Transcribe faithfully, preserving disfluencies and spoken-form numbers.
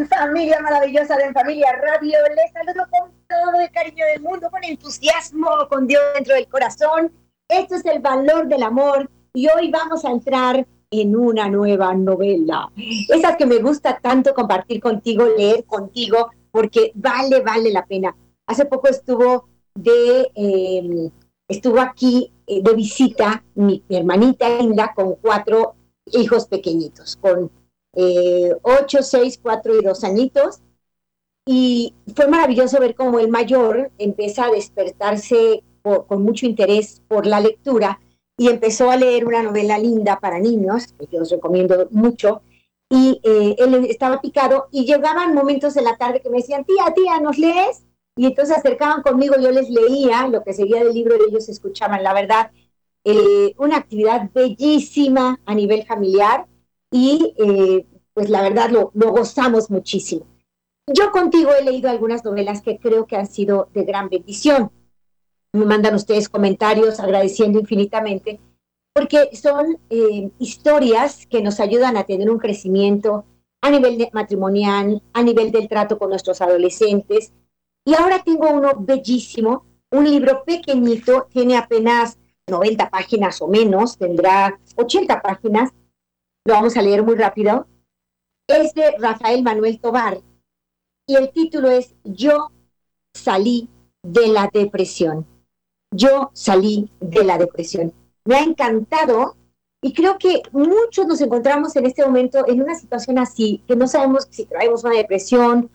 Familia maravillosa de En Familia Radio, les saludo con todo el cariño del mundo, con entusiasmo, con Dios dentro del corazón. Esto es El Valor del Amor y hoy vamos a entrar en una nueva novela. Esas que me gusta tanto compartir contigo, leer contigo, porque vale, vale la pena. Hace poco estuvo de, eh, estuvo aquí eh, de visita mi, mi hermanita Linda con cuatro hijos pequeñitos, con Eh, ocho, seis, cuatro y dos añitos, y fue maravilloso ver cómo el mayor empieza a despertarse por, con mucho interés por la lectura y empezó a leer una novela linda para niños, que yo os recomiendo mucho, y eh, él estaba picado y llegaban momentos de la tarde que me decían, tía, tía, ¿nos lees? Y entonces se acercaban conmigo, yo les leía lo que seguía del libro y ellos escuchaban. La verdad, eh, una actividad bellísima a nivel familiar, y eh, pues la verdad lo, lo gozamos muchísimo. Yo contigo he leído algunas novelas que creo que han sido de gran bendición. Me mandan ustedes comentarios agradeciendo infinitamente, porque son eh, historias que nos ayudan a tener un crecimiento a nivel de matrimonial, a nivel del trato con nuestros adolescentes. Y ahora tengo uno bellísimo, un libro pequeñito, tiene apenas noventa páginas o menos, tendrá ochenta páginas. Lo vamos a leer muy rápido. Es de Rafael Manuel Tovar y el título es Yo salí de la depresión. Yo salí de la depresión. Me ha encantado y creo que muchos nos encontramos en este momento en una situación así, que no sabemos si traemos una depresión